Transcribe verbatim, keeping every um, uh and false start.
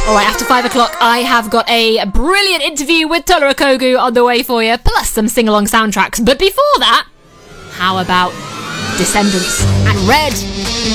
Alright, after five o'clock, I have got a brilliant interview with Tola Okogu on the way for you, plus some sing-along soundtracks. But before that, how about Descendants and Red?